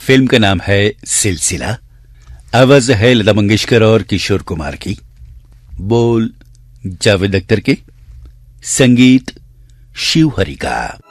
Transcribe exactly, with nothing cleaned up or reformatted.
Film का नाम है सिलसिला। आवाज है लता मंगेशकर और किशोर कुमार की। बोल जावेद अख्तर के, संगीत शिव हरि का।